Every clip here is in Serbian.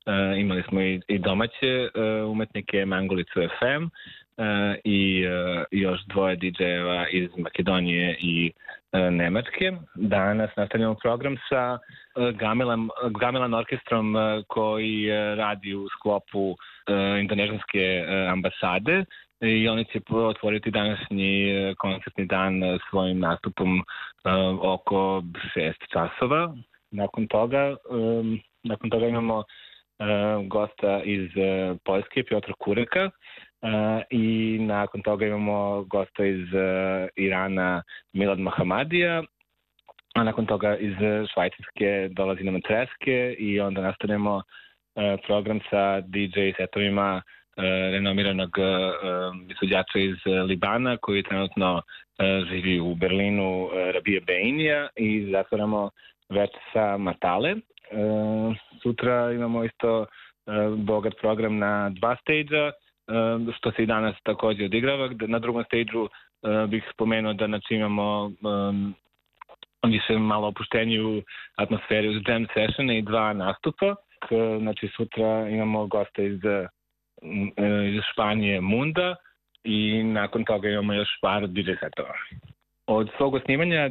Imali smo i domaće umetnike, Mangolicu FM i još dvoje DJ-eva iz Makedonije i Nemačke. Danas nastavljamo program sa Gamelan orkestrom koji radi u sklopu indonežanske ambasade i oni će otvoriti današnji koncertni dan svojim nastupom oko 6 časova. Nakon toga imamo gosta iz Poljske, Piotr Kureka, i nakon toga imamo gosta iz Irana, Milad Mahamadija, a nakon toga iz Švajcarske dolazi nam Treske i onda nastavljamo program sa DJ setovima renomiranog izvođača iz Libana koji trenutno živi u Berlinu, Rabija Beinija, i zatvaramo večer sa Matale. Sutra imamo isto bogat program na 2 stage-a, što se i danas također odigrava. Na drugom stage-u bih spomenuo da imamo više malo opušteniju atmosferu uz jam session i 2 nastupa. Sutra imamo gosta iz Španije, Munda, i nakon toga imamo još par DJ setova. Od svog osnivanja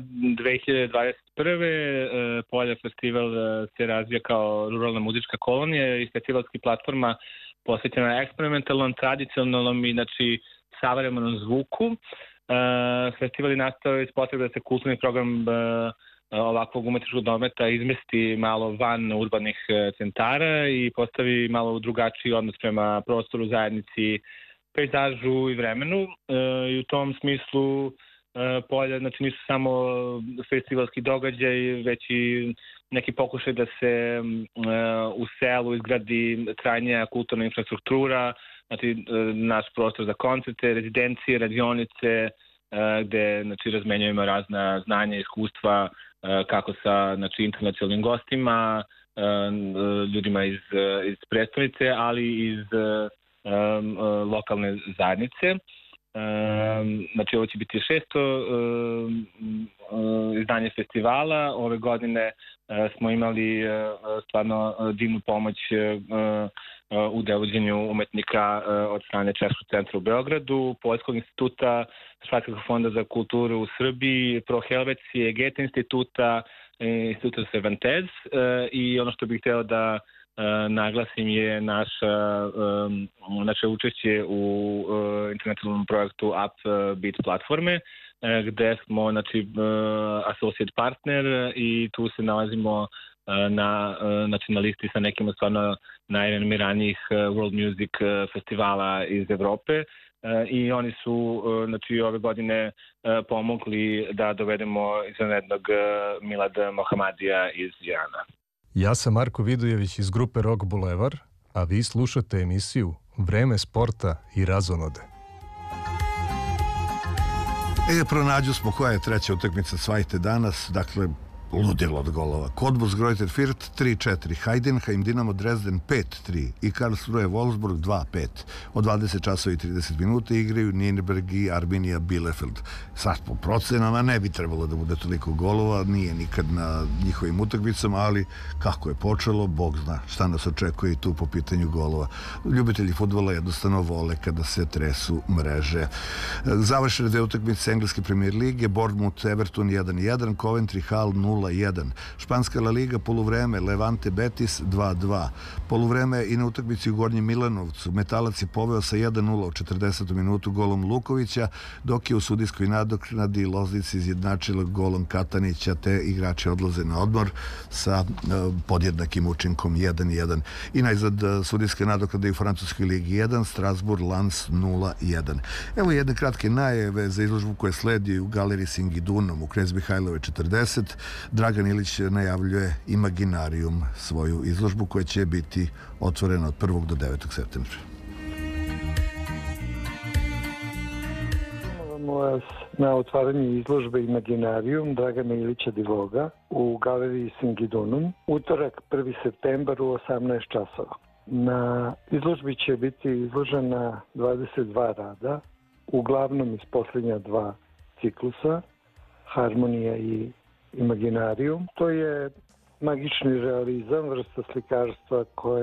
2021. Polja festival se razvija kao ruralna muzička kolonija i festivalski platforma posvećena eksperimentalnom, tradicionalnom i savremenom zvuku. Festival je nastao iz potrebe da se kulturni program ovakvog umetničkog dometa izmesti malo van urbanih centara i postavi malo drugačiji odnos prema prostoru, zajednici, pejzažu i vremenu. I u tom smislu Polja nisu samo festivalski događaj, već i neki pokušaj da se u selu izgradi trajnija kulturna infrastruktura, naš prostor za koncerte, rezidencije, radionice, gde razmenjujemo razna znanja i iskustva kako sa internacionalnim gostima, ljudima iz prestonice, ali i iz lokalne zajednice. Ovo će biti 6. izdanje festivala. Ove godine smo imali stvarno divnu pomoć u devođenju umetnika od strane Češkog centra u Beogradu, Poljskog instituta, Švajcarskog fonda za kulturu u Srbiji, Pro Helvecije, Goethe instituta, instituta Cervantes, i ono što bih hteo da naglasim je naše učešće u internacionalnom projektu Upbeat platforme, gde smo associate partner i tu se nalazimo na listi sa nekim stvarno najrenomiranijih world music festivala iz Evrope, i oni su ove godine pomogli da dovedemo izvanrednog Milada Mohamadija iz Irana. Ja sam Marko Vidojević iz grupe Rock Bulevar, a vi slušate emisiju Vreme sporta i razonode. Pronađu smo koja je 3. utakmica Svajte danas, dakle ludilo od golova. Cottbus Greuther Fürth 3-4, Heidenheim Dinamo Dresden 5-3 i Karlsruhe Wolfsburg 2-5. Od 20 časova i 30 minuta igraju Nürnberg i Arminia Bielefeld. Sad po procenama ne bi trebalo da bude toliko golova, nije nikad na njihovim utakmicama, ali kako je počelo, Bog zna šta nas očekuje i tu po pitanju golova. Ljubitelji fudbala jednostavno vole kada se tresu mreže. Završene 2 utakmice engleske premier lige, Bournemouth Everton 1-1, Coventry Hull 0-1. Španska La Liga poluvreme Levante Betis 2-2. Poluvreme i na utakmici u Gornjem Milanovcu. Metalac je poveo sa 1-0 u 40. minutu golom Lukovića, dok je u sudijskoj nadoknadi Loznica izjednačila golom Katanića, te igrači odlaze na odmor sa podjednakim učinkom 1-1. I najzad sudijska nadoknada i u Francuskoj ligi 1, Strasbourg Lens 0-1. Evo jedne kratke najave za izložbu koja sledi u galeriji Singidunom u Knez Mihajlove 40. Dragan Ilić najavljuje Imaginarium, svoju izložbu koja će biti otvorena od 1. do 9. septembra. Imamo vas na otvaranju izložbe Imaginarium Dragana Ilića Divoga u galeriji Singidunum, utorak 1. septembar u 18 časova. Na izložbi će biti izložena 22 rada, uglavnom iz posljednja 2 ciklusa, Harmonija i Imaginarium. To je magični realizam, vrsta slikarstva koja